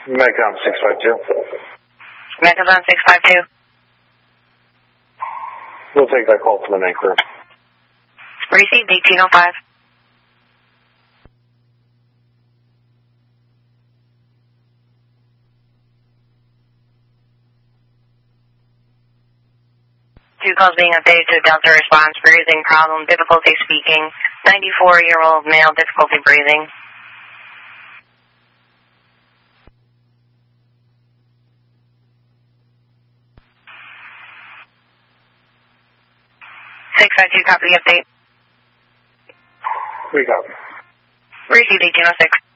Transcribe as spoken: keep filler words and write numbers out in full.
Megcom six five two. Megcom six five two. We'll take that call from the night crew. Received eighteen oh five. Two calls being updated to Delta response. Breathing problem, difficulty speaking. ninety-four-year-old male, difficulty breathing. six five two, copy the update. We copy. Received eighteen oh six.